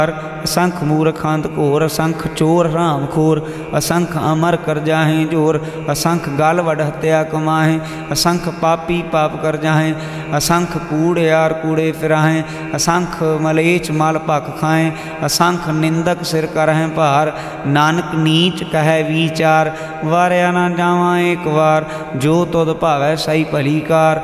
असंख मूर्खांत घोर, असंख चोर राम खोर, असंख अमर कर जाहें जोर, असंख गाल वड हत्या कमाहें, असंख पापी पाप कर जाहें, असंख कूड़ियार कूड़े फिराहें, असंख मलेच माल भख खाएं, असंख निंदक सिर करहें भार, नानक नीच कहे विचार, वारिया ना जावां एक वार, जो तुद भावै सही भली कार।